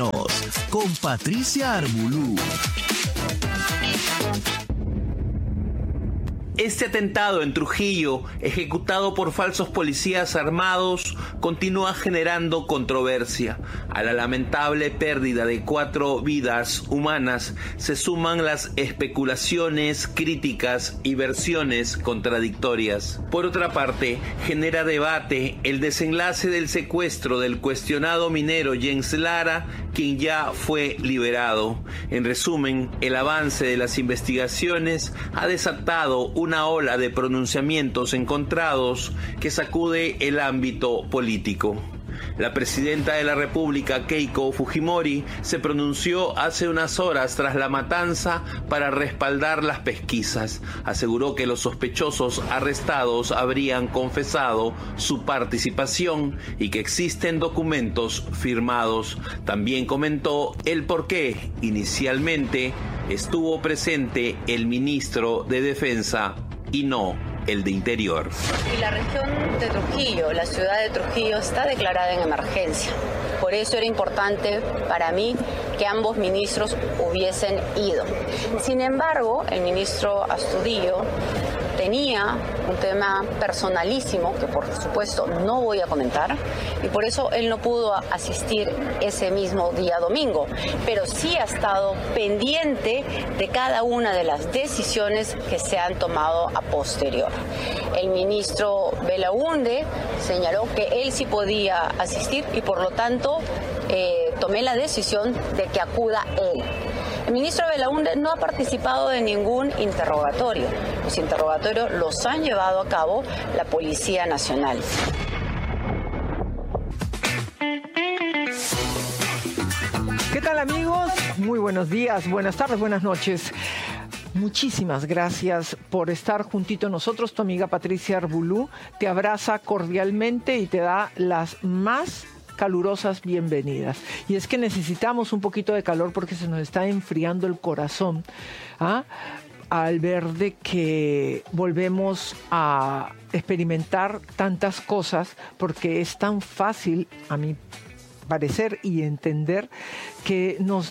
Cuéntanos, con Patricia Armbulú. Este atentado en Trujillo, ejecutado por falsos policías armados, continúa generando controversia. A la lamentable pérdida de 4 vidas humanas se suman las especulaciones, críticas y versiones contradictorias. Por otra parte, genera debate el desenlace del secuestro del cuestionado minero Jens Lara, quien ya fue liberado. En resumen, el avance de las investigaciones ha desatado una ola de pronunciamientos encontrados que sacude el ámbito político. La presidenta de la República, Keiko Fujimori, se pronunció hace unas horas tras la matanza para respaldar las pesquisas. Aseguró que los sospechosos arrestados habrían confesado su participación y que existen documentos firmados. También comentó el por qué inicialmente estuvo presente el ministro de Defensa y no el de Interior. Y la región de Trujillo, la ciudad de Trujillo, está declarada en emergencia. Por eso era importante para mí que ambos ministros hubiesen ido. Sin embargo, el ministro Astudillo tenía un tema personalísimo que por supuesto no voy a comentar y por eso él no pudo asistir ese mismo día domingo, pero sí ha estado pendiente de cada una de las decisiones que se han tomado a posterior. El ministro Belaúnde señaló que él sí podía asistir y por lo tanto tomé la decisión de que acuda él. El ministro Belaúnde no ha participado de ningún interrogatorio. Los interrogatorios los han llevado a cabo la Policía Nacional. ¿Qué tal, amigos? Muy buenos días, buenas tardes, buenas noches. Muchísimas gracias por estar juntito a nosotros. Tu amiga Patricia Armbulú te abraza cordialmente y te da las más calurosas bienvenidas. Y es que necesitamos un poquito de calor porque se nos está enfriando el corazón, al ver de que volvemos a experimentar tantas cosas, porque es tan fácil, a mi parecer y entender, que nos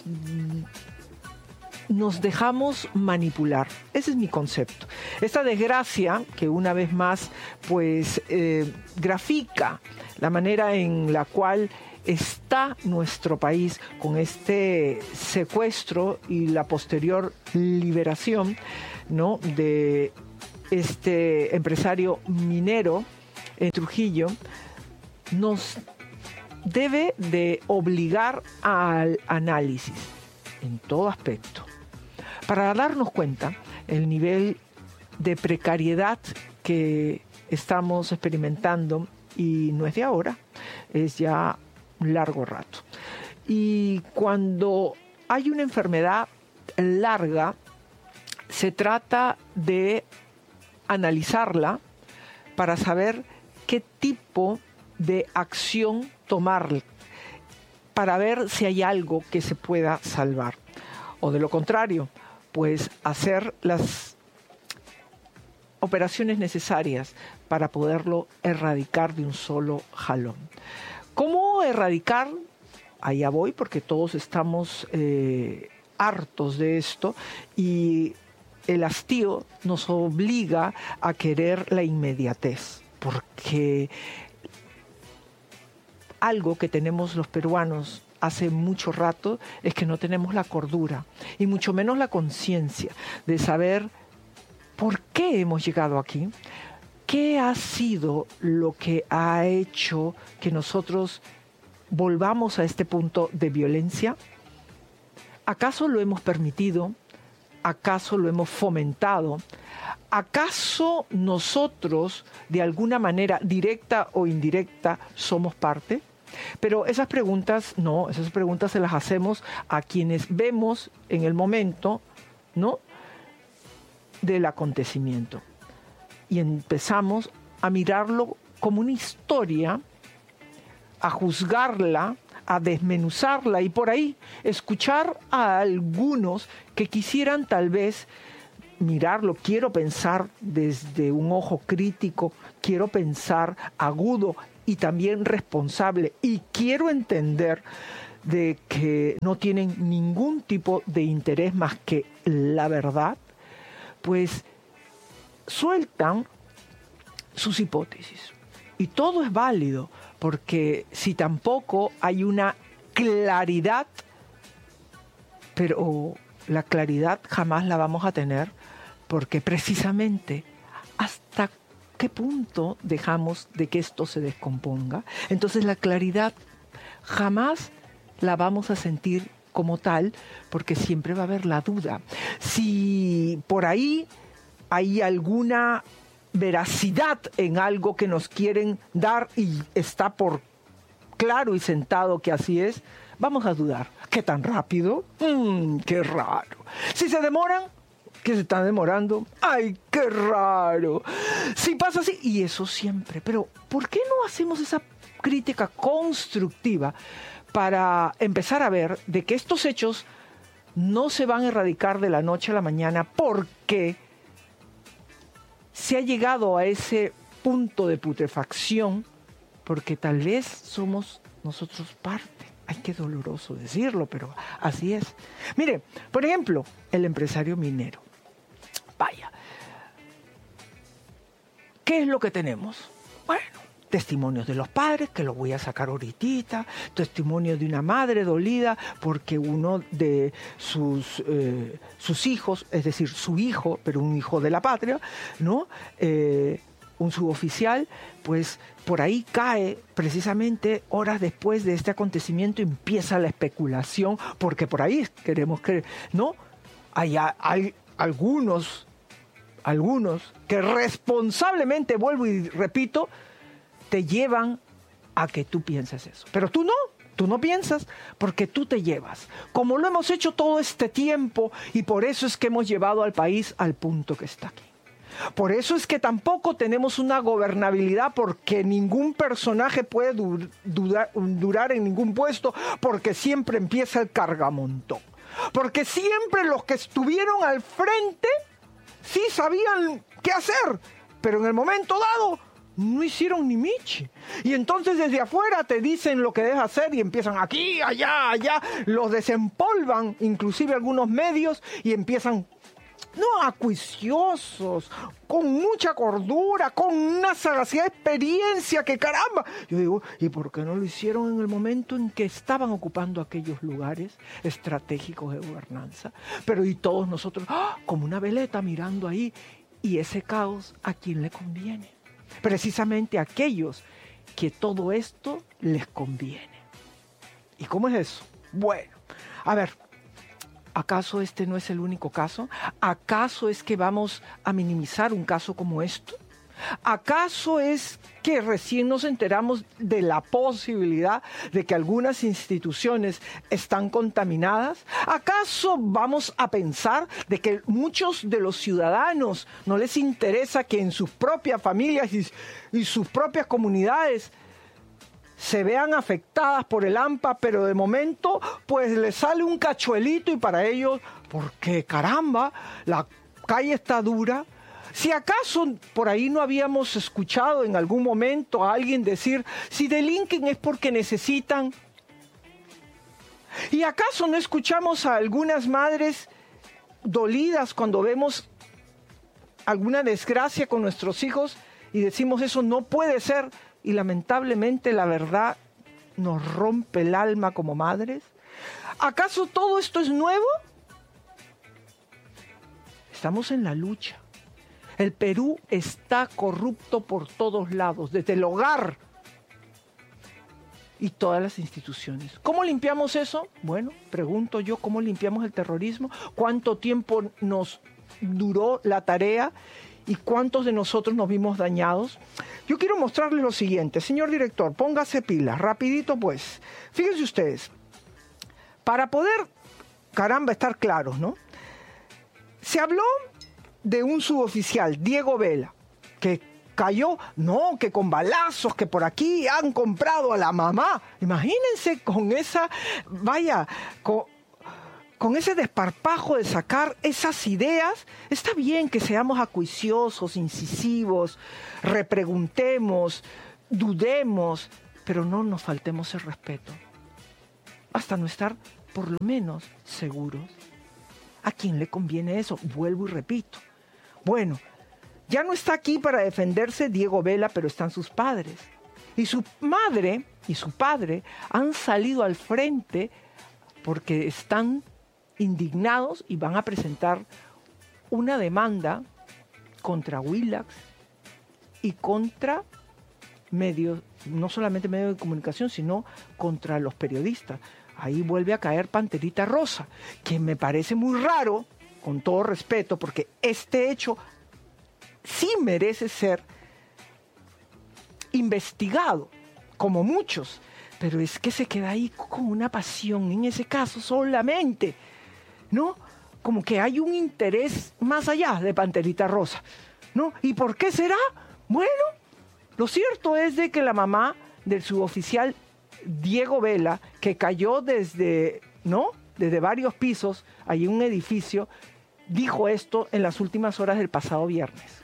dejamos manipular. Ese es mi concepto. Esta desgracia que una vez más pues grafica la manera en la cual está nuestro país con este secuestro y la posterior liberación, ¿no?, de este empresario minero en Trujillo, nos debe de obligar al análisis en todo aspecto, para darnos cuenta el nivel de precariedad que estamos experimentando, y no es de ahora, es ya un largo rato. Y cuando hay una enfermedad larga, se trata de analizarla para saber qué tipo de acción tomar, para ver si hay algo que se pueda salvar. O de lo contrario, pues hacer las operaciones necesarias para poderlo erradicar de un solo jalón. ¿Cómo erradicar? Allá voy, porque todos estamos hartos de esto y el hastío nos obliga a querer la inmediatez, porque algo que tenemos los peruanos hace mucho rato es que no tenemos la cordura y mucho menos la conciencia de saber por qué hemos llegado aquí, qué ha sido lo que ha hecho que nosotros volvamos a este punto de violencia. ¿Acaso lo hemos permitido? ¿Acaso lo hemos fomentado? ¿Acaso nosotros, de alguna manera, directa o indirecta, somos parte? Pero esas preguntas se las hacemos a quienes vemos en el momento, ¿no?, del acontecimiento. Y empezamos a mirarlo como una historia, a juzgarla, a desmenuzarla y por ahí escuchar a algunos que quisieran tal vez mirarlo. Quiero pensar desde un ojo crítico, quiero pensar agudo y también responsable, y quiero entender de que no tienen ningún tipo de interés más que la verdad, pues sueltan sus hipótesis. Y todo es válido, porque si tampoco hay una claridad, pero la claridad jamás la vamos a tener, porque precisamente hasta qué punto dejamos de que esto se descomponga. Entonces la claridad jamás la vamos a sentir como tal, porque siempre va a haber la duda. Si por ahí hay alguna veracidad en algo que nos quieren dar y está por claro y sentado que así es, vamos a dudar. ¿Qué tan rápido? ¡Qué raro! Si se demoran, que se están demorando, ¡ay, qué raro! Si pasa así, y eso siempre. Pero ¿por qué no hacemos esa crítica constructiva para empezar a ver de que estos hechos no se van a erradicar de la noche a la mañana, porque se ha llegado a ese punto de putrefacción, porque tal vez somos nosotros parte? Ay, qué doloroso decirlo, pero así es. Mire, por ejemplo, el empresario minero. Vaya, ¿qué es lo que tenemos? Bueno, testimonios de los padres, que los voy a sacar ahorita, testimonio de una madre dolida porque uno de sus hijos, es decir, su hijo, pero un hijo de la patria, ¿no? Un suboficial, pues por ahí cae precisamente horas después de este acontecimiento, empieza la especulación, porque por ahí queremos creer, ¿no? Hay algunos que responsablemente, vuelvo y repito, te llevan a que tú pienses eso. Pero tú no piensas, porque tú te llevas, como lo hemos hecho todo este tiempo, y por eso es que hemos llevado al país al punto que está aquí. Por eso es que tampoco tenemos una gobernabilidad, porque ningún personaje puede durar en ningún puesto, porque siempre empieza el cargamontón. Porque siempre los que estuvieron al frente sí sabían qué hacer, pero en el momento dado no hicieron ni michi. Y entonces desde afuera te dicen lo que debes hacer y empiezan aquí, allá, los desempolvan, inclusive algunos medios, y empiezan acuiciosos, con mucha cordura, con una sagacidad de experiencia que caramba. Yo digo, ¿y por qué no lo hicieron en el momento en que estaban ocupando aquellos lugares estratégicos de gobernanza? Pero y todos nosotros, como una veleta mirando ahí, y ese caos, ¿a quién le conviene? Precisamente a aquellos que todo esto les conviene. ¿Y cómo es eso? Bueno, a ver, ¿acaso este no es el único caso? ¿Acaso es que vamos a minimizar un caso como esto? ¿Acaso es que recién nos enteramos de la posibilidad de que algunas instituciones están contaminadas? ¿Acaso vamos a pensar de que muchos de los ciudadanos no les interesa que en sus propias familias y sus propias comunidades se vean afectadas por el AMPA, pero de momento pues les sale un cachuelito y para ellos, porque caramba, la calle está dura? Si acaso por ahí no habíamos escuchado en algún momento a alguien decir, si delinquen es porque necesitan. ¿Y acaso no escuchamos a algunas madres dolidas cuando vemos alguna desgracia con nuestros hijos y decimos, eso no puede ser? Y lamentablemente la verdad nos rompe el alma como madres. ¿Acaso todo esto es nuevo? Estamos en la lucha. El Perú está corrupto por todos lados, desde el hogar y todas las instituciones. ¿Cómo limpiamos eso? Bueno, pregunto yo, ¿cómo limpiamos el terrorismo? ¿Cuánto tiempo nos duró la tarea? ¿Y cuántos de nosotros nos vimos dañados? Yo quiero mostrarles lo siguiente. Señor director, póngase pilas, rapidito pues. Fíjense ustedes, para poder, caramba, estar claros, ¿no? Se habló de un suboficial, Diego Vela, que cayó, no, que con balazos, que por aquí han comprado a la mamá. Imagínense con esa, vaya, con ese desparpajo de sacar esas ideas. Está bien que seamos acuiciosos, incisivos, repreguntemos, dudemos, pero no nos faltemos el respeto. hasta no estar por lo menos seguros. ¿A quién le conviene eso? Vuelvo y repito. Bueno, ya no está aquí para defenderse Diego Vela, pero están sus padres. Y su madre y su padre han salido al frente porque están indignados y van a presentar una demanda contra Willax y contra medios, no solamente medios de comunicación, sino contra los periodistas. Ahí vuelve a caer Panterita Rosa, que me parece muy raro, con todo respeto, porque este hecho sí merece ser investigado, como muchos, pero es que se queda ahí con una pasión, en ese caso solamente, ¿no? Como que hay un interés más allá de Panterita Rosa, ¿no? ¿Y por qué será? Bueno, lo cierto es de que la mamá del suboficial Diego Vela, que cayó desde varios pisos, ahí en un edificio, dijo esto en las últimas horas del pasado viernes.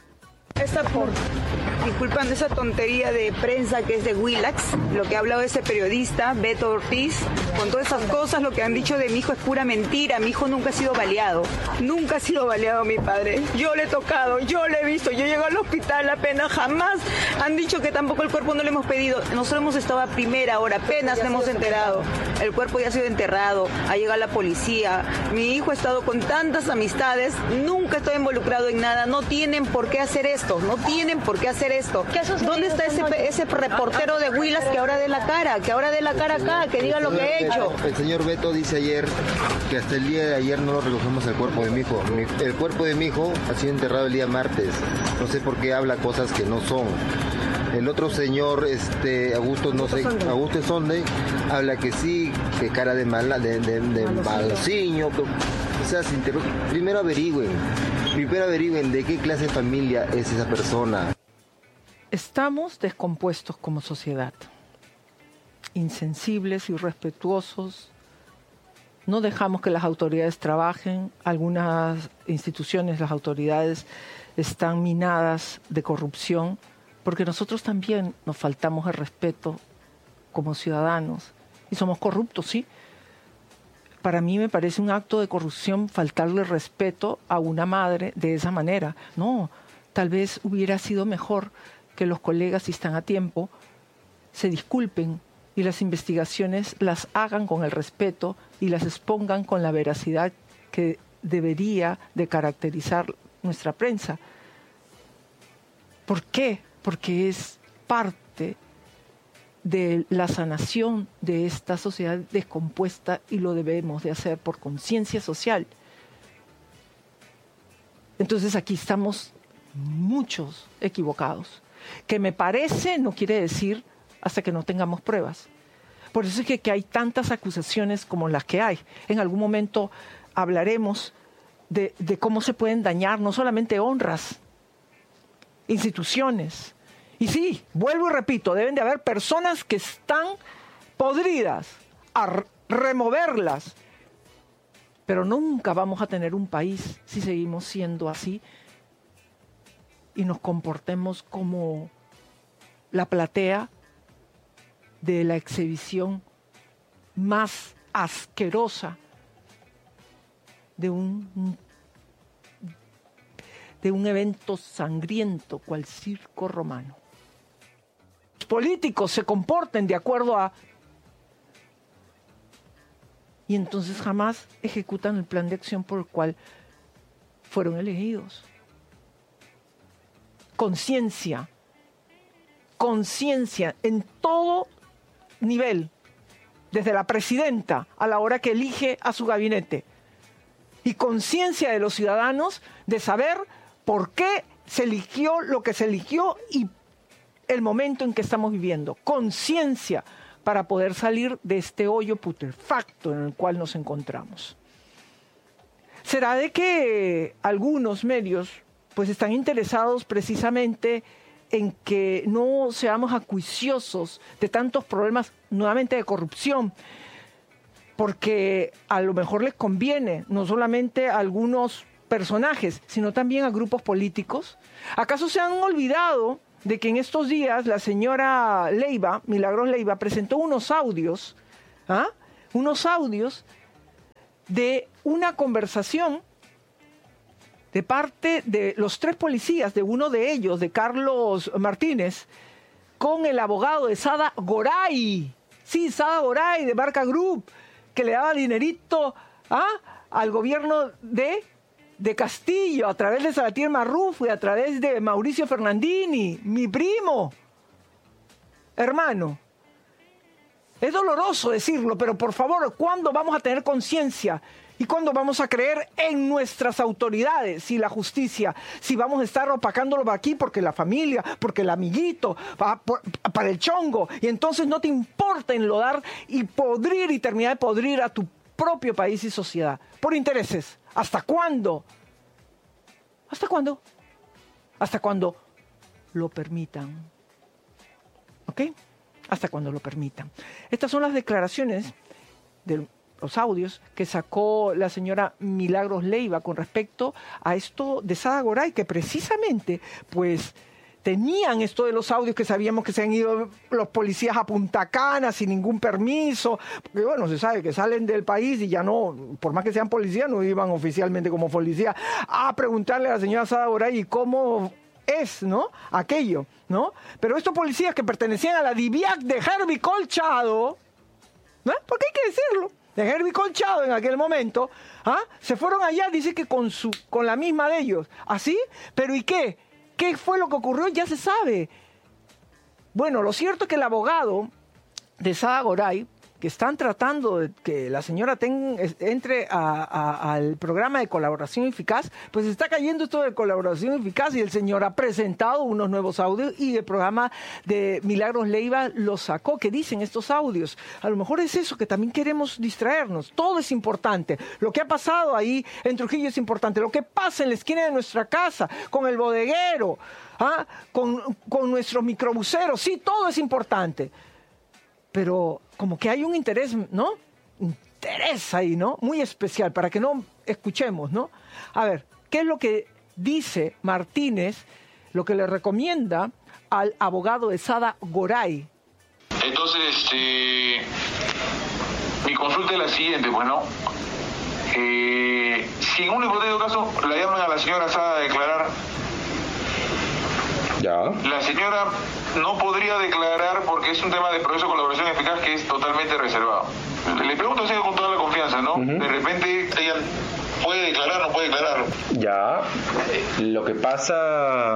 Disculpando esa tontería de prensa que es de Willax, lo que ha hablado ese periodista, Beto Ortiz, con todas esas cosas, lo que han dicho de mi hijo es pura mentira. Mi hijo nunca ha sido baleado. Nunca ha sido baleado mi padre. Yo le he tocado, yo le he visto, yo llego al hospital apenas, jamás han dicho que tampoco el cuerpo no le hemos pedido. Nosotros hemos estado a primera hora, apenas le hemos enterado. El cuerpo ya ha sido enterrado, ha llegado la policía. Mi hijo ha estado con tantas amistades, nunca estoy involucrado en nada. No tienen por qué hacer esto, no tienen por qué hacer esto. ¿Dónde está ese reportero de Willax que ahora dé la cara? Que ahora dé la cara acá, que diga lo que he hecho. El señor Beto dice ayer que hasta el día de ayer no lo recogemos el cuerpo de mi hijo. El cuerpo de mi hijo ha sido enterrado el día martes. No sé por qué habla cosas que no son. El otro señor, Augusto Sonde, habla que sí, que cara de malciño. O sea, primero averigüen de qué clase de familia es esa persona. Estamos descompuestos como sociedad, insensibles, irrespetuosos, no dejamos que las autoridades trabajen, algunas instituciones, las autoridades están minadas de corrupción, porque nosotros también nos faltamos el respeto como ciudadanos y somos corruptos, sí. Para mí me parece un acto de corrupción faltarle respeto a una madre de esa manera. No, tal vez hubiera sido mejor que los colegas, si están a tiempo, se disculpen y las investigaciones las hagan con el respeto y las expongan con la veracidad que debería de caracterizar nuestra prensa. ¿Por qué? Porque es parte de la sanación de esta sociedad descompuesta y lo debemos de hacer por conciencia social. Entonces aquí estamos muchos equivocados. Que me parece no quiere decir hasta que no tengamos pruebas. Por eso es que hay tantas acusaciones como las que hay. En algún momento hablaremos de cómo se pueden dañar no solamente honras, instituciones. Y sí, vuelvo y repito, deben de haber personas que están podridas, a removerlas. Pero nunca vamos a tener un país si seguimos siendo así y nos comportemos como la platea de la exhibición más asquerosa de un evento sangriento cual circo romano. Los políticos se comporten de acuerdo a... y entonces jamás ejecutan el plan de acción por el cual fueron elegidos. Conciencia en todo nivel, desde la presidenta a la hora que elige a su gabinete, y conciencia de los ciudadanos de saber por qué se eligió lo que se eligió y el momento en que estamos viviendo. Conciencia para poder salir de este hoyo putrefacto en el cual nos encontramos. ¿Será de que algunos medios pues están interesados precisamente en que no seamos acuiciosos de tantos problemas nuevamente de corrupción? Porque a lo mejor les conviene no solamente a algunos personajes, sino también a grupos políticos. ¿Acaso se han olvidado de que en estos días la señora Leiva, Milagros Leiva, presentó unos audios unos audios de una conversación de parte de los 3 policías, de uno de ellos, de Carlos Martínez, con el abogado de Sada Goray. Sí, Sada Goray, de Barca Group, que le daba dinerito al gobierno de Castillo, a través de Salatiel Marrufo y a través de Mauricio Fernandini, mi primo, hermano. Es doloroso decirlo, pero por favor, ¿cuándo vamos a tener conciencia? ¿Y cuándo vamos a creer en nuestras autoridades y la justicia? Si vamos a estar opacándolo aquí porque la familia, porque el amiguito, para el chongo. Y entonces no te importa enlodar y podrir y terminar de podrir a tu propio país y sociedad. Por intereses. ¿Hasta cuándo? ¿Hasta cuándo? Hasta cuando lo permitan. ¿Ok? Hasta cuando lo permitan. Estas son las declaraciones de los audios que sacó la señora Milagros Leiva con respecto a esto de Sada Goray, que precisamente pues tenían esto de los audios que sabíamos que se han ido los policías a Punta Cana sin ningún permiso, porque bueno, se sabe que salen del país y ya no, por más que sean policías, no iban oficialmente como policía a preguntarle a la señora Sada Goray cómo es, ¿no? Aquello, ¿no? Pero estos policías que pertenecían a la DIVIAC de Herbie Colchado, ¿no? Porque hay que decirlo, de Herbie Colchado en aquel momento, se fueron allá, dice que con la misma de ellos, ¿así? Pero ¿y qué? ¿Qué fue lo que ocurrió? Ya se sabe. Bueno, lo cierto es que el abogado de Sada Goray, que están tratando de que la señora entre al programa de colaboración eficaz, pues está cayendo esto de colaboración eficaz y el señor ha presentado unos nuevos audios y el programa de Milagros Leiva los sacó. ¿Qué dicen estos audios? A lo mejor es eso, que también queremos distraernos. Todo es importante. Lo que ha pasado ahí en Trujillo es importante. Lo que pasa en la esquina de nuestra casa, con el bodeguero, con nuestros microbuseros, sí, todo es importante. Pero como que hay un interés, ¿no? Interés ahí, ¿no? Muy especial, para que no escuchemos, ¿no? A ver, ¿qué es lo que dice Martínez, lo que le recomienda al abogado de Sada Goray? Entonces, mi consulta es la siguiente, pues, ¿no? Si en un hipotético caso la llaman a la señora Sada a declarar, ya. La señora no podría declarar porque es un tema de proceso de colaboración eficaz que es totalmente reservado. Le pregunto así con toda la confianza, ¿no? De repente ella puede declarar, no puede declarar. Ya, lo que pasa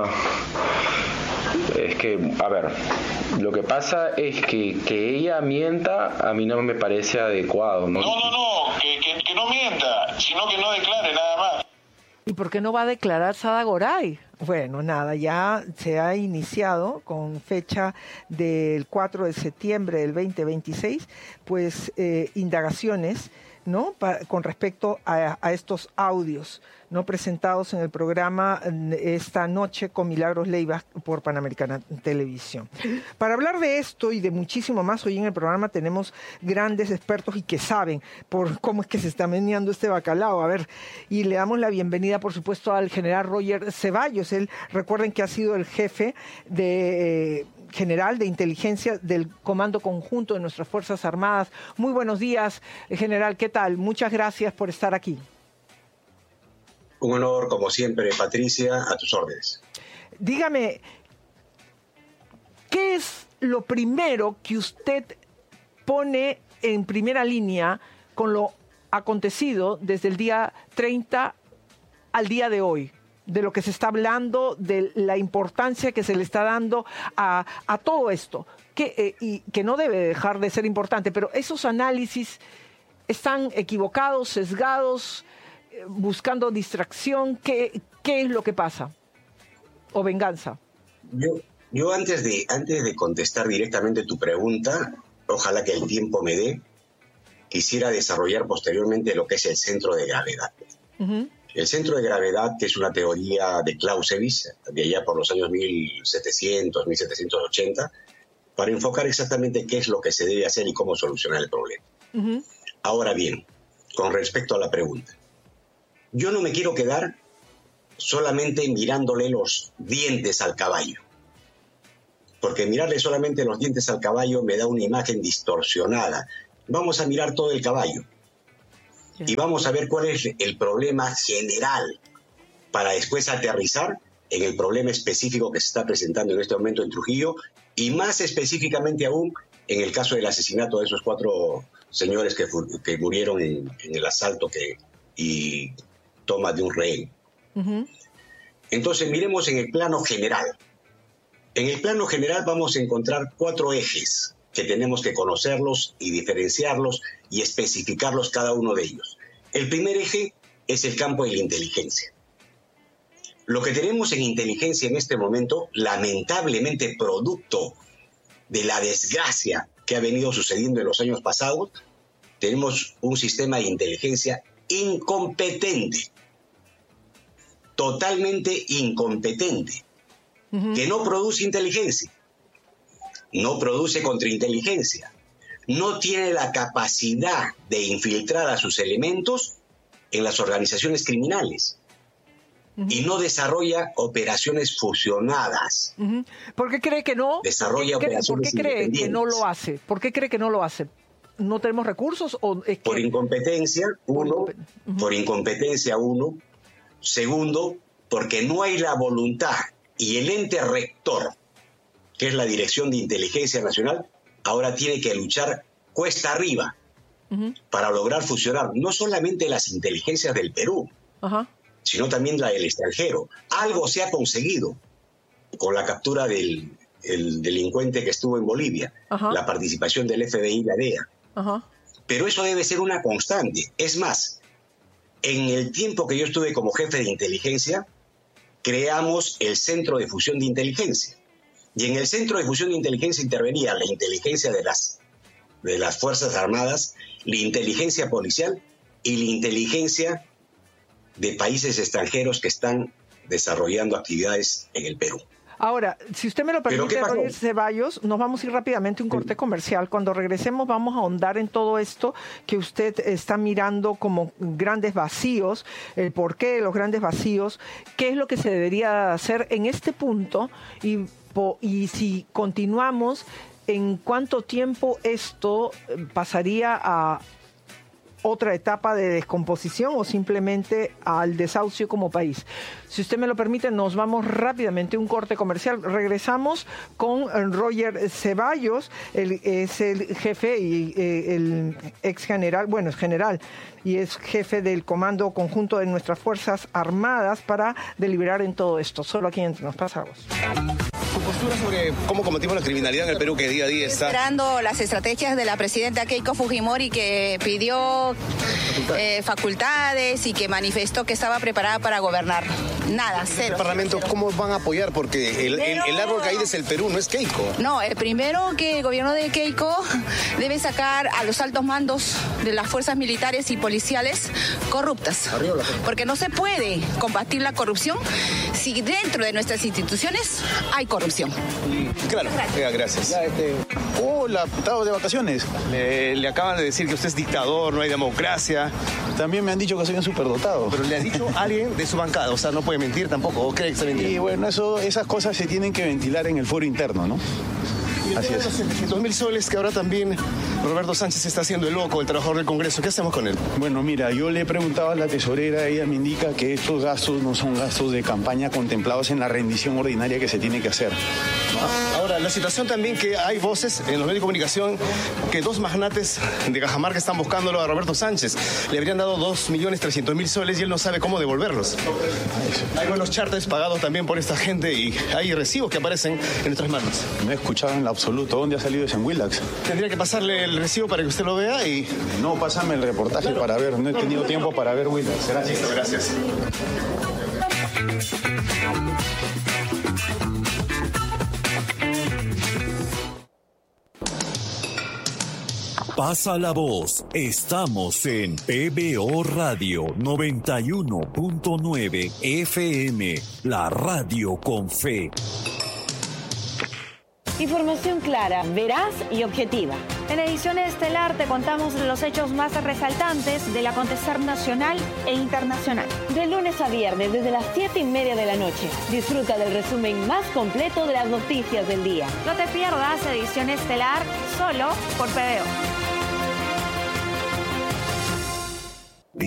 es que, a ver, lo que pasa es que ella mienta, a mí no me parece adecuado, ¿no? No, que no mienta, sino que no declare nada más. ¿Y por qué no va a declarar Sada Goray? Bueno, nada, ya se ha iniciado con fecha del 4 de septiembre del 2026, pues indagaciones, ¿no? Con respecto a estos audios, ¿no? Presentados en el programa esta noche con Milagros Leiva por Panamericana Televisión. Para hablar de esto y de muchísimo más, hoy en el programa tenemos grandes expertos y que saben por cómo es que se está meneando este bacalao. A ver, y le damos la bienvenida, por supuesto, al general Roger Ceballos. Él, recuerden que ha sido el jefe general de inteligencia del Comando Conjunto de nuestras Fuerzas Armadas. Muy buenos días, general, ¿qué tal? Muchas gracias por estar aquí. Un honor, como siempre, Patricia, a tus órdenes. Dígame, ¿qué es lo primero que usted pone en primera línea con lo acontecido desde el día 30 al día de hoy? De lo que se está hablando, de la importancia que se le está dando a todo esto, y que no debe dejar de ser importante, pero esos análisis están equivocados, sesgados, buscando distracción. ¿Qué es lo que pasa? ¿O venganza? Yo antes de contestar directamente tu pregunta, ojalá que el tiempo me dé, quisiera desarrollar posteriormente lo que es el centro de gravedad. Uh-huh. El centro de gravedad, que es una teoría de Clausewitz, de allá por los años 1700, 1780, para enfocar exactamente qué es lo que se debe hacer y cómo solucionar el problema. Uh-huh. Ahora bien, con respecto a la pregunta, yo no me quiero quedar solamente mirándole los dientes al caballo, porque mirarle solamente los dientes al caballo me da una imagen distorsionada vamos a mirar todo el caballo y vamos a ver cuál es el problema general para después aterrizar en el problema específico que se está presentando en este momento en Trujillo y más específicamente aún en el caso del asesinato de esos 4 señores que murieron en el asalto y toma de un rehén. Entonces miremos en el plano general. En el plano general vamos a encontrar 4 ejes que tenemos que conocerlos y diferenciarlos y especificarlos cada uno de ellos. El primer eje es el campo de la inteligencia. Lo que tenemos en inteligencia en este momento, lamentablemente producto de la desgracia que ha venido sucediendo en los años pasados, tenemos un sistema de inteligencia incompetente, totalmente incompetente, que no produce inteligencia, no produce contrainteligencia, no tiene la capacidad de infiltrar a sus elementos en las organizaciones criminales. Y no desarrolla operaciones fusionadas. ¿Por qué cree que no? Desarrolla operaciones ¿Por qué cree que no lo hace? ¿Por qué cree que no lo hace? ¿No tenemos recursos? ¿O es que... Por incompetencia, por incompetencia, uno. Segundo, porque no hay la voluntad y el ente rector, que es la Dirección de Inteligencia Nacional, ahora tiene que luchar cuesta arriba para lograr fusionar no solamente las inteligencias del Perú, sino también la del extranjero. Algo se ha conseguido con la captura del delincuente que estuvo en Bolivia, la participación del FBI y la DEA. Pero eso debe ser una constante. Es más, en el tiempo que yo estuve como jefe de inteligencia, creamos el Centro de Fusión de Inteligencia. Y en el Centro de Fusión de Inteligencia intervenía la inteligencia de las Fuerzas Armadas, la inteligencia policial y la inteligencia de países extranjeros que están desarrollando actividades en el Perú. Ahora, si usted me lo permite, Roger Ceballos, nos vamos a ir rápidamente a un corte comercial. Cuando regresemos vamos a ahondar en todo esto que usted está mirando como grandes vacíos, el porqué de los grandes vacíos, qué es lo que se debería hacer en este punto y si continuamos, en cuánto tiempo esto pasaría a otra etapa de descomposición o simplemente al desahucio como país. Si usted me lo permite, nos vamos rápidamente a un corte comercial. Regresamos con Roger Ceballos, es el jefe y el ex general, bueno, es general, y es jefe del Comando Conjunto de nuestras Fuerzas Armadas para deliberar en todo esto. Solo aquí entre nos pasamos. Su postura sobre cómo combatimos la criminalidad en el Perú, que día a día está esperando las estrategias de la presidenta Keiko Fujimori, que pidió facultades y que manifestó que estaba preparada para gobernar. Nada, cero. ¿El Parlamento cómo van a apoyar? Porque el árbol caído es el Perú, no es Keiko. No, primero que el gobierno de Keiko debe sacar a los altos mandos de las fuerzas militares y policiales corruptas. Porque no se puede combatir la corrupción si dentro de nuestras instituciones hay corrupción. Claro, gracias. Hola, estado de vacaciones. Le acaban de decir que usted es dictador, no hay democracia. También me han dicho que soy un superdotado. Pero le ha dicho alguien de su bancada, o sea, no puede mentir tampoco, ¿o cree que está mintiendo? Y bueno, esas cosas se tienen que ventilar en el foro interno, ¿no? Así es. Los 700.000 soles que ahora también Roberto Sánchez está haciendo el loco, el trabajador del Congreso. ¿Qué hacemos con él? Bueno, mira, yo le he preguntado a la tesorera, ella me indica que estos gastos no son gastos de campaña contemplados en la rendición ordinaria que se tiene que hacer. Ahora, la situación también que hay voces en los medios de comunicación que 2 magnates de Cajamarca están buscándolo a Roberto Sánchez. Le habrían dado 2.300.000 soles y él no sabe cómo devolverlos. Hay buenos charters pagados también por esta gente y hay recibos que aparecen en nuestras manos. No he escuchado en lo absoluto. ¿Dónde ha salido ese en Willax? Tendría que pasarle el recibo para que usted lo vea y... No, pásame el reportaje para ver. No he tenido tiempo para ver Willax. Gracias. Gracias. Pasa la voz. Estamos en PBO Radio 91.9 FM, la radio con fe. Información clara, veraz y objetiva. En edición estelar te contamos los hechos más resaltantes del acontecer nacional e internacional. De lunes a viernes, desde las 7:30 de la noche. Disfruta del resumen más completo de las noticias del día. No te pierdas edición estelar solo por PBO.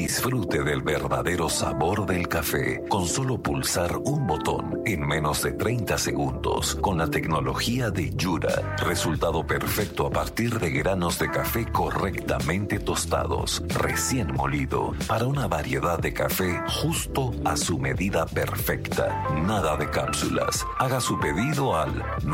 Disfrute del verdadero sabor del café con solo pulsar un botón en menos de 30 segundos con la tecnología de Yura. Resultado perfecto a partir de granos de café correctamente tostados, recién molido, para una variedad de café justo a su medida perfecta. Nada de cápsulas. Haga su pedido al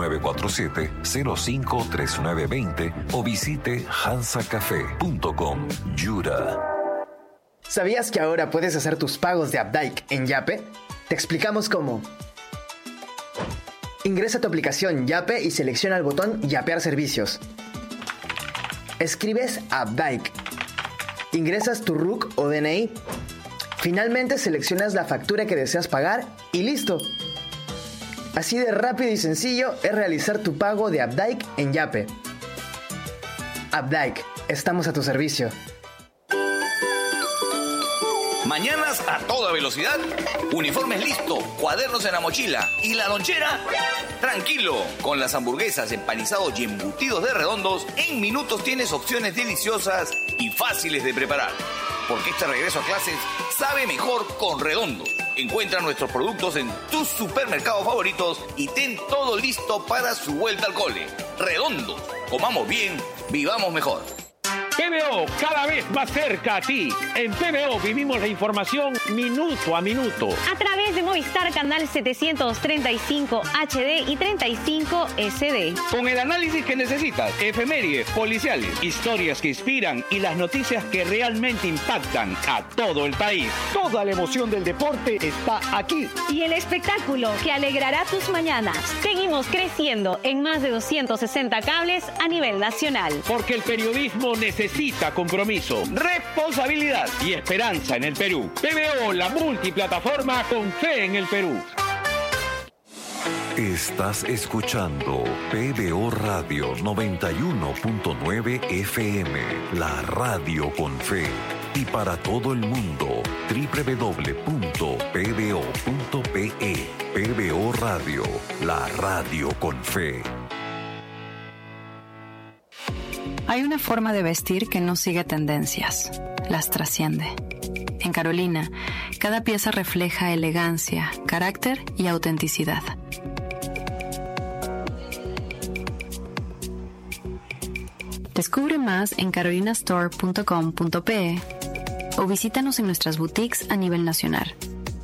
947-053920 o visite hansacafé.com. Yura. ¿Sabías que ahora puedes hacer tus pagos de Updike en Yape? Te explicamos cómo. Ingresa a tu aplicación Yape y selecciona el botón Yapear servicios. Escribes Updike. Ingresas tu RUC o DNI. Finalmente seleccionas la factura que deseas pagar y listo. Así de rápido y sencillo es realizar tu pago de Updike en Yape. Updike, estamos a tu servicio. Mañanas a toda velocidad, uniformes listo, cuadernos en la mochila y la lonchera, tranquilo. Con las hamburguesas, empanizados y embutidos de Redondos, en minutos tienes opciones deliciosas y fáciles de preparar. Porque este regreso a clases sabe mejor con Redondos. Encuentra nuestros productos en tus supermercados favoritos y ten todo listo para su vuelta al cole. Redondos, comamos bien, vivamos mejor. PBO, cada vez más cerca a ti. En PBO vivimos la información minuto a minuto. A través de Movistar Canal 735 HD y 35 SD. Con el análisis que necesitas, efemérides, policiales, historias que inspiran y las noticias que realmente impactan a todo el país. Toda la emoción del deporte está aquí. Y el espectáculo que alegrará tus mañanas. Seguimos creciendo en más de 260 cables a nivel nacional. Porque el periodismo necesita compromiso, responsabilidad y esperanza en el Perú. PBO, la multiplataforma con fe en el Perú. Estás escuchando PBO Radio 91.9 FM, la radio con fe. Y para todo el mundo, www.pbo.pe. PBO Radio, la radio con fe. Hay una forma de vestir que no sigue tendencias, las trasciende. En Carolina, cada pieza refleja elegancia, carácter y autenticidad. Descubre más en carolinastore.com.pe o visítanos en nuestras boutiques a nivel nacional.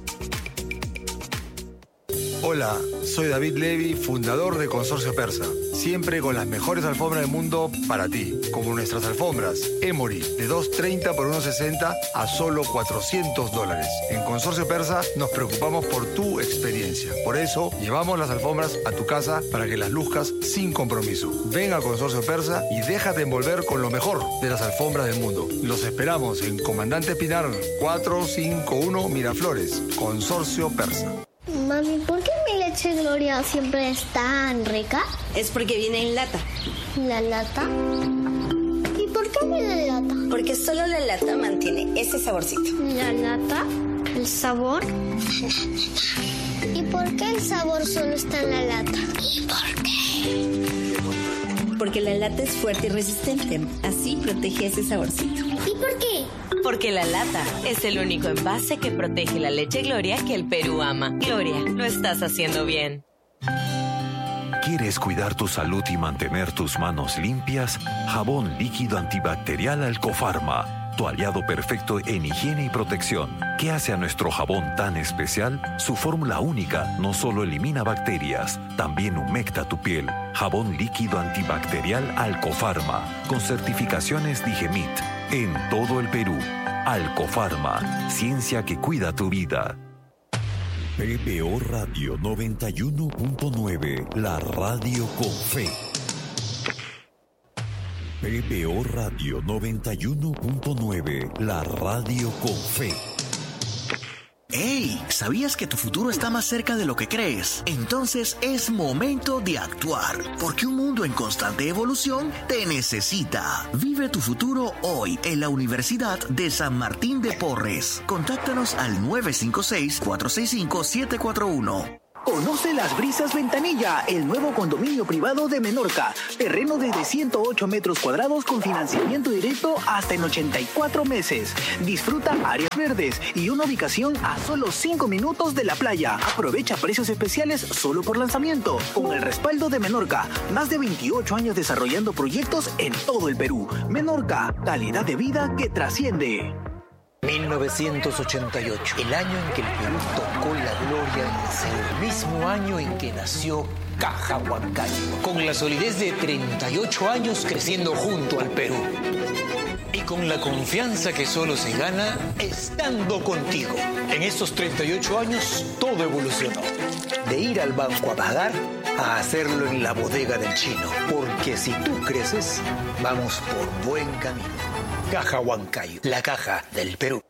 Hola, soy David Levy, fundador de Consorcio Persa. Siempre con las mejores alfombras del mundo para ti, como nuestras alfombras Emory de $230 por $160 a solo $400. En Consorcio Persa nos preocupamos por tu experiencia. Por eso llevamos las alfombras a tu casa para que las luzcas sin compromiso. Ven a Consorcio Persa y déjate envolver con lo mejor de las alfombras del mundo. Los esperamos en Comandante Pinar 451 Miraflores. Consorcio Persa. Mami, ¿por qué mi leche Gloria siempre es tan rica? Es porque viene en lata. ¿La lata? ¿Y por qué viene en lata? Porque solo la lata mantiene ese saborcito. ¿La lata? ¿El sabor? ¿Y por qué el sabor solo está en la lata? ¿Y por qué? Porque la lata es fuerte y resistente. Así protege ese saborcito. ¿Y por qué? Porque la lata es el único envase que protege la leche Gloria que el Perú ama. Gloria, lo estás haciendo bien. ¿Quieres cuidar tu salud y mantener tus manos limpias? Jabón líquido antibacterial Alcofarma, tu aliado perfecto en higiene y protección. ¿Qué hace a nuestro jabón tan especial? Su fórmula única no solo elimina bacterias, también humecta tu piel. Jabón líquido antibacterial Alcofarma, con certificaciones Digemit. En todo el Perú, Alcofarma, ciencia que cuida tu vida. PBO Radio 91.9, la radio con fe. PBO Radio 91.9, la radio con fe. ¡Hey! ¿Sabías que tu futuro está más cerca de lo que crees? Entonces es momento de actuar, porque un mundo en constante evolución te necesita. Vive tu futuro hoy en la Universidad de San Martín de Porres. Contáctanos al 956-465-741. Conoce Las Brisas Ventanilla, el nuevo condominio privado de Menorca. Terreno desde 108 metros cuadrados con financiamiento directo hasta en 84 meses. Disfruta áreas verdes y una ubicación a solo 5 minutos de la playa. Aprovecha precios especiales solo por lanzamiento. Con el respaldo de Menorca, más de 28 años desarrollando proyectos en todo el Perú. Menorca, calidad de vida que trasciende. 1988, el año en que el Perú tocó la gloria en el mismo año en que nació Caja Huancayo, con la solidez de 38 años creciendo junto al Perú. Y con la confianza que solo se gana estando contigo. En estos 38 años todo evolucionó. De ir al banco a pagar a hacerlo en la bodega del chino. Porque si tú creces, vamos por buen camino. Caja Huancayo, la caja del Perú.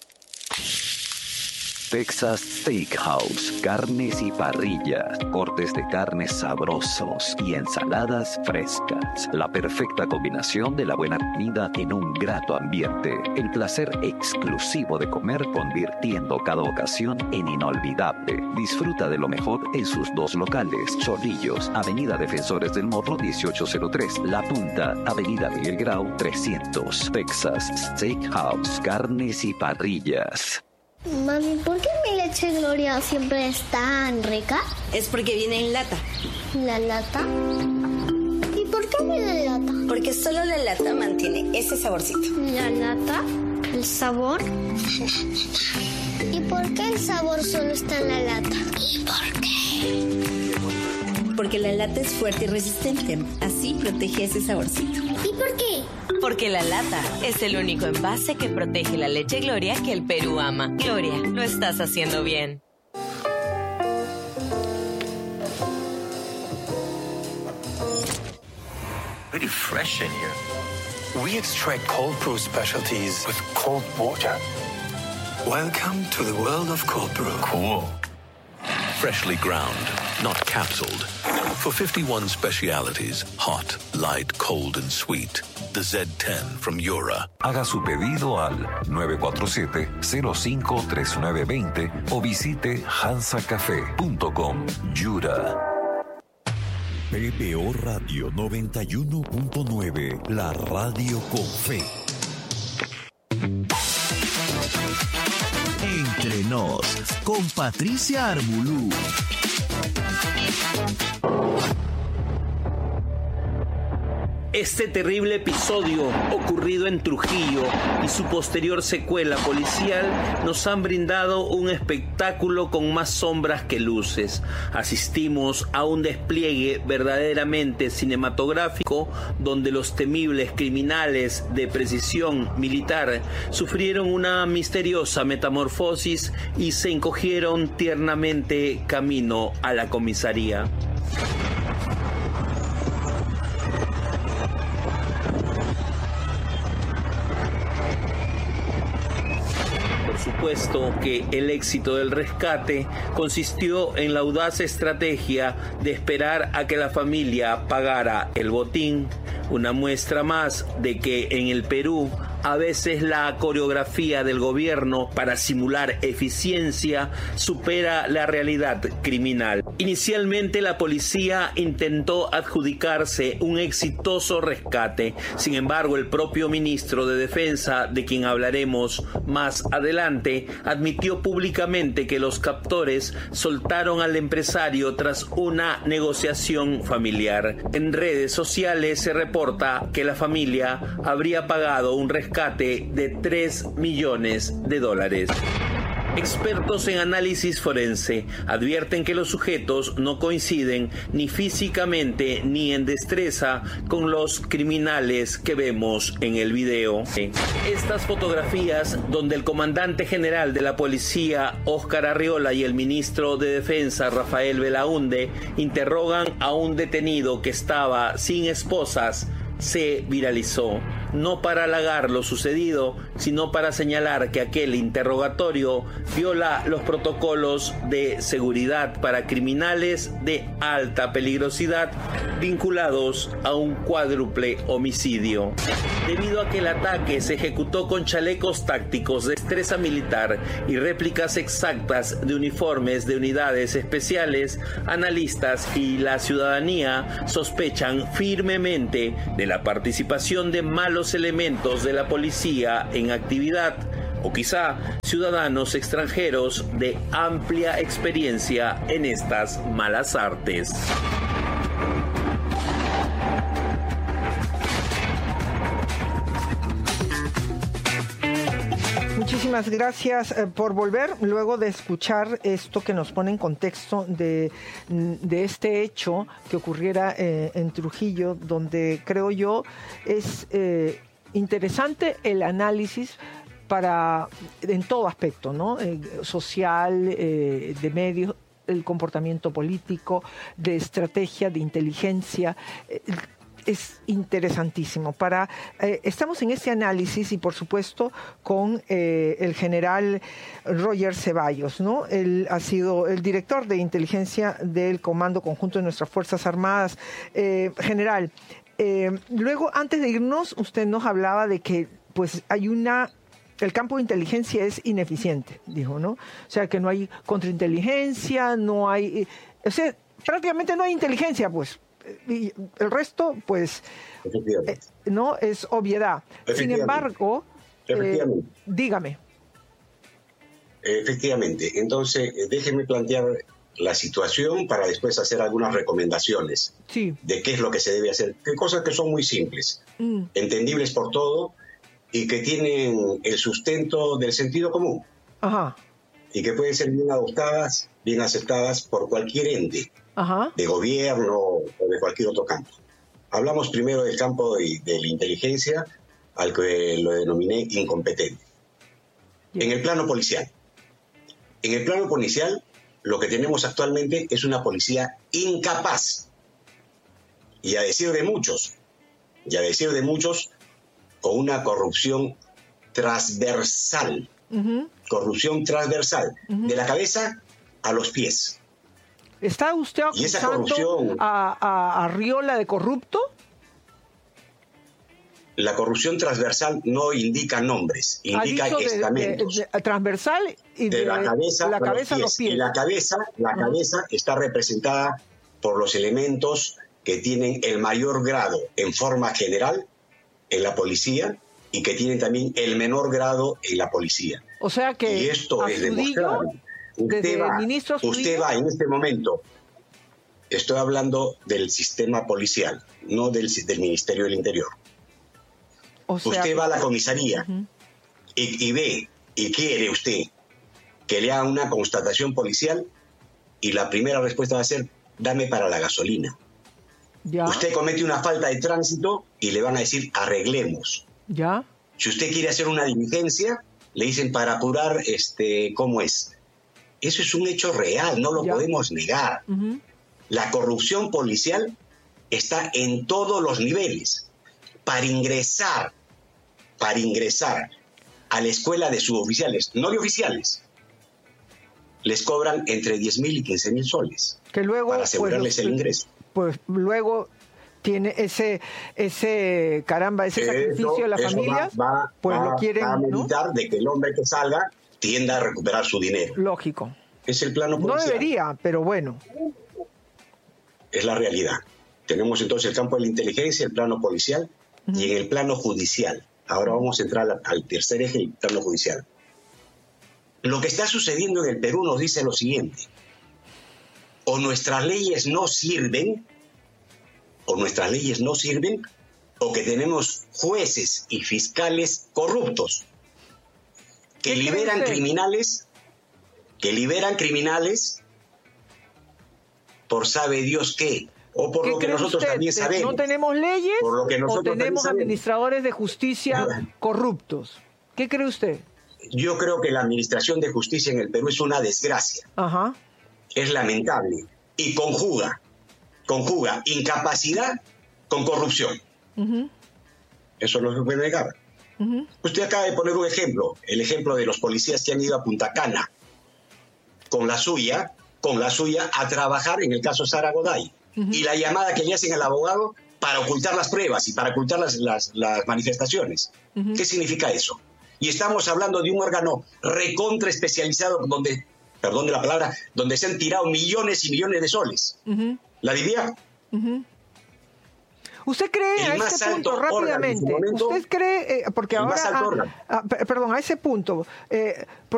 Texas Steakhouse, carnes y parrillas, cortes de carnes sabrosos y ensaladas frescas. La perfecta combinación de la buena comida en un grato ambiente. El placer exclusivo de comer convirtiendo cada ocasión en inolvidable. Disfruta de lo mejor en sus dos locales. Chorrillos, Avenida Defensores del Morro 1803. La Punta, Avenida Miguel Grau 300. Texas Steakhouse, carnes y parrillas. Mami, ¿por qué mi leche Gloria siempre es tan rica? Es porque viene en lata. ¿La lata? ¿Y por qué viene en lata? Porque solo la lata mantiene ese saborcito. ¿La lata? ¿El sabor? ¿Y por qué el sabor solo está en la lata? ¿Y por qué? Porque la lata es fuerte y resistente. Así protege ese saborcito. ¿Y por qué? Porque la lata es el único envase que protege la leche Gloria que el Perú ama. Gloria, lo estás haciendo bien. Very fresh in here. We extract cold brew specialties with cold water. Welcome to the world of cold brew. Cool. Freshly ground, not capsuled. For 51 specialities, hot, light, cold and sweet. The Z10 from Yura. Haga su pedido al 947-053920 o visite hansacafé.com. Yura. PBO Radio 91.9, la radio con fe. Entre nos, con Patricia Arbulú. Este terrible episodio ocurrido en Trujillo y su posterior secuela policial nos han brindado un espectáculo con más sombras que luces. Asistimos a un despliegue verdaderamente cinematográfico donde los temibles criminales de precisión militar sufrieron una misteriosa metamorfosis y se encogieron tiernamente camino a la comisaría. Puesto que el éxito del rescate consistió en la audaz estrategia de esperar a que la familia pagara el botín, una muestra más de que en el Perú a veces la coreografía del gobierno para simular eficiencia supera la realidad criminal. Inicialmente la policía intentó adjudicarse un exitoso rescate. Sin embargo, el propio ministro de Defensa, de quien hablaremos más adelante, admitió públicamente que los captores soltaron al empresario tras una negociación familiar. En redes sociales se reporta que la familia habría pagado un rescate de $3 millones. Expertos en análisis forense advierten que los sujetos no coinciden ni físicamente ni en destreza con los criminales que vemos en el video. Estas fotografías, donde el comandante general de la policía, Óscar Arriola, y el ministro de Defensa, Rafael Belaúnde, interrogan a un detenido que estaba sin esposas, se viralizó. no para halagar lo sucedido, sino para señalar que aquel interrogatorio viola los protocolos de seguridad para criminales de alta peligrosidad vinculados a un cuádruple homicidio. Debido a que el ataque se ejecutó con chalecos tácticos de destreza militar y réplicas exactas de uniformes de unidades especiales, analistas y la ciudadanía sospechan firmemente de la participación de malos elementos de la policía en actividad, o quizá ciudadanos extranjeros de amplia experiencia en estas malas artes. Muchísimas gracias por volver, luego de escuchar esto que nos pone en contexto de este hecho que ocurriera en Trujillo, donde creo yo es interesante el análisis en todo aspecto, ¿no? Social, de medios, el comportamiento político, de estrategia, de inteligencia. Es interesantísimo. Estamos en este análisis y por supuesto con el general Roger Ceballos, ¿no? Él ha sido el director de inteligencia del Comando Conjunto de nuestras Fuerzas Armadas. General, luego antes de irnos usted nos hablaba de que pues el campo de inteligencia es ineficiente, dijo, ¿no? O sea, que no hay contrainteligencia, no hay... O sea, prácticamente no hay inteligencia, pues. Y el resto, pues, no es obviedad. Sin embargo, dígame. Efectivamente. Entonces, déjeme plantear la situación para después hacer algunas recomendaciones de qué es lo que se debe hacer. Qué cosas que son muy simples, entendibles por todo y que tienen el sustento del sentido común. Ajá. Y que pueden ser bien adoptadas, bien aceptadas por cualquier ente. Ajá. De gobierno o de cualquier otro campo. Hablamos primero del campo de la inteligencia, al que lo denominé incompetente. En el plano policial. En el plano policial, lo que tenemos actualmente es una policía incapaz. Y a decir de muchos, con una corrupción transversal. Corrupción transversal, de la cabeza a los pies. ¿Está usted acusando a Arriola de corrupto? La corrupción transversal no indica nombres, indica estamentos. Transversal y de la cabeza a los pies. Y la cabeza está representada por los elementos que tienen el mayor grado en forma general en la policía y que tienen también el menor grado en la policía. O sea que y esto es demostrable. Usted va en este momento, estoy hablando del sistema policial, no del Ministerio del Interior. O sea, usted va a la comisaría y ve y quiere usted que le haga una constatación policial y la primera respuesta va a ser, dame para la gasolina. Ya. Usted comete una falta de tránsito y le van a decir, arreglemos. Ya. Si usted quiere hacer una diligencia, le dicen para apurar, ¿cómo es? Eso es un hecho real, no lo podemos negar. La corrupción policial está en todos los niveles. Para ingresar a la escuela de suboficiales, no de oficiales, les cobran entre 10.000 y 15.000 soles que luego, para asegurarles el ingreso. Pues luego tiene ese sacrificio de la familia, lo quieren, va a meditar, ¿no?, de que el hombre que salga tienda a recuperar su dinero. Lógico. Es el plano policial. No debería, pero bueno. Es la realidad. Tenemos entonces el campo de la inteligencia, el plano policial y en el plano judicial. Ahora vamos a entrar al tercer eje, el plano judicial. Lo que está sucediendo en el Perú nos dice lo siguiente. O nuestras leyes no sirven, o que tenemos jueces y fiscales corruptos que liberan criminales por sabe Dios qué, o por lo que nosotros también sabemos. ¿No tenemos leyes o tenemos administradores de justicia corruptos? ¿Qué cree usted? Yo creo que la administración de justicia en el Perú es una desgracia. Ajá. Es lamentable y conjuga incapacidad con corrupción. eso no se puede negar. Usted acaba de poner un ejemplo, el ejemplo de los policías que han ido a Punta Cana con la suya a trabajar en el caso Sara Goday, y la llamada que le hacen al abogado para ocultar las pruebas y para ocultar las manifestaciones. ¿Qué significa eso? Y estamos hablando de un órgano recontra especializado donde, perdón de la palabra, donde se han tirado millones y millones de soles. ¿La DIVIAC? ¿Usted cree a este punto, rápidamente, usted cree, porque ahora, perdón, a ese punto,